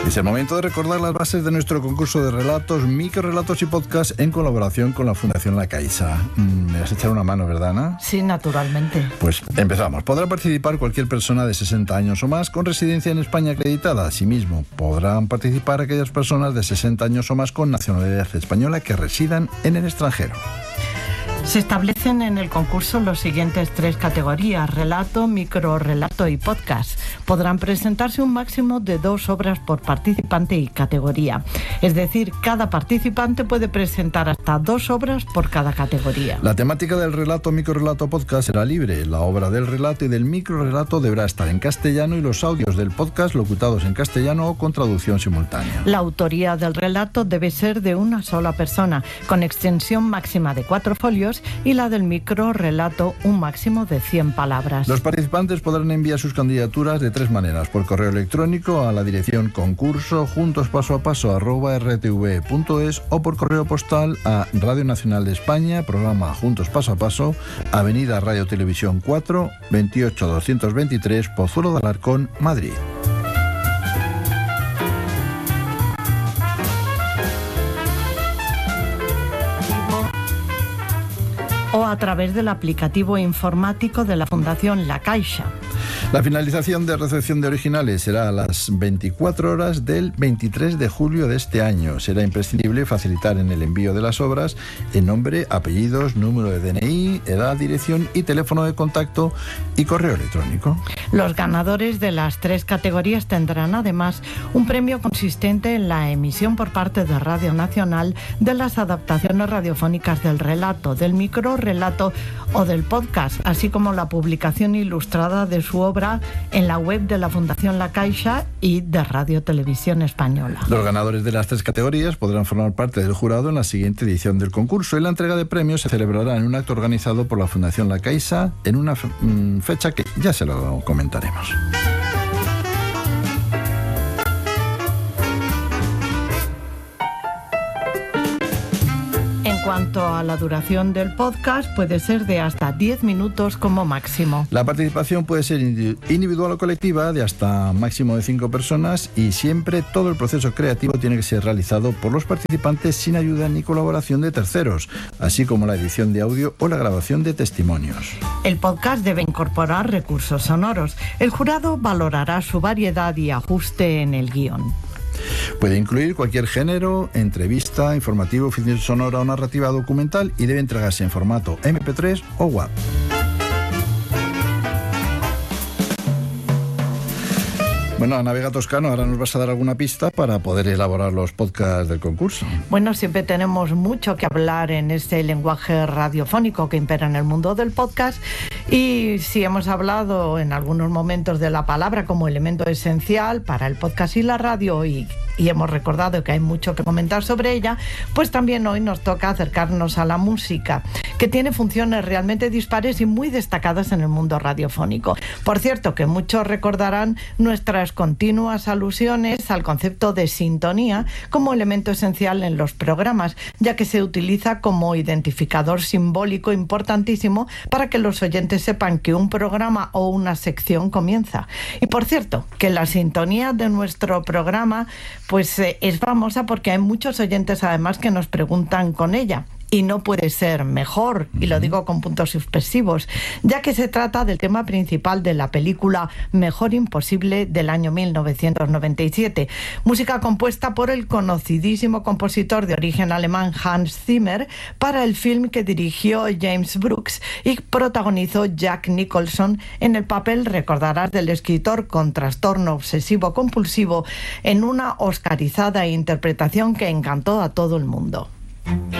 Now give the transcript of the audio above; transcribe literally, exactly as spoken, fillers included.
Es el momento de recordar las bases de nuestro concurso de relatos, microrelatos y podcast en colaboración con la Fundación La Caixa. ¿Me vas a echar una mano, verdad, Ana? Sí, naturalmente. Pues empezamos. Podrá participar cualquier persona de sesenta años o más con residencia en España acreditada. Asimismo, podrán participar aquellas personas de sesenta años o más con nacionalidad española que residan en el extranjero. Se establecen en el concurso los siguientes tres categorías: relato, microrelato y podcast. Podrán presentarse un máximo de dos obras por participante y categoría. Es decir, cada participante puede presentar hasta dos obras por cada categoría. La temática del relato, microrelato, podcast será libre. La obra del relato y del microrelato deberá estar en castellano y los audios del podcast locutados en castellano o con traducción simultánea. La autoría del relato debe ser de una sola persona, con extensión máxima de cuatro folios, y la del microrelato un máximo de cien palabras. Los participantes podrán enviar sus candidaturas de tres maneras: por correo electrónico a la dirección concurso juntos paso a paso arroba r t v punto es o por correo postal a Radio Nacional de España, programa Juntos Paso a Paso, Avenida Radio Televisión cuatro, veintiocho doscientos veintitrés, Pozuelo de Alarcón, Madrid. O a través del aplicativo informático de la Fundación La Caixa. La finalización de recepción de originales será a las veinticuatro horas del veintitrés de julio de este año. Será imprescindible facilitar en el envío de las obras el nombre, apellidos, número de D N I, edad, dirección y teléfono de contacto y correo electrónico. Los ganadores de las tres categorías tendrán además un premio consistente en la emisión por parte de Radio Nacional de las adaptaciones radiofónicas del relato, del microrelato o del podcast, así como la publicación ilustrada de su obra en la web de la Fundación La Caixa y de Radio Televisión Española. Los ganadores de las tres categorías podrán formar parte del jurado en la siguiente edición del concurso, y la entrega de premios se celebrará en un acto organizado por la Fundación La Caixa en una fecha que ya se lo comentaremos. En cuanto a la duración del podcast, puede ser de hasta diez minutos como máximo. La participación puede ser individual o colectiva, de hasta máximo de cinco personas, y siempre todo el proceso creativo tiene que ser realizado por los participantes sin ayuda ni colaboración de terceros, así como la edición de audio o la grabación de testimonios. El podcast debe incorporar recursos sonoros. El jurado valorará su variedad y ajuste en el guión. Puede incluir cualquier género, entrevista, informativo, ficción sonora o narrativa documental, y debe entregarse en formato eme pe tres o WAV. Bueno, Ana Vega Toscano, ahora nos vas a dar alguna pista para poder elaborar los podcasts del concurso. Bueno, siempre tenemos mucho que hablar en este lenguaje radiofónico que impera en el mundo del podcast, y si hemos hablado en algunos momentos de la palabra como elemento esencial para el podcast y la radio, y, y hemos recordado que hay mucho que comentar sobre ella, pues también hoy nos toca acercarnos a la música, que tiene funciones realmente dispares y muy destacadas en el mundo radiofónico. Por cierto, que muchos recordarán nuestras continuas alusiones al concepto de sintonía como elemento esencial en los programas, ya que se utiliza como identificador simbólico importantísimo para que los oyentes sepan que un programa o una sección comienza. Y por cierto, que la sintonía de nuestro programa pues eh, es famosa porque hay muchos oyentes además que nos preguntan con ella. Y no puede ser mejor, y lo digo con puntos suspensivos, ya que se trata del tema principal de la película Mejor Imposible del año mil novecientos noventa y siete, música compuesta por el conocidísimo compositor de origen alemán Hans Zimmer para el film que dirigió James Brooks y protagonizó Jack Nicholson en el papel, recordarás, del escritor con trastorno obsesivo-compulsivo, en una oscarizada interpretación que encantó a todo el mundo.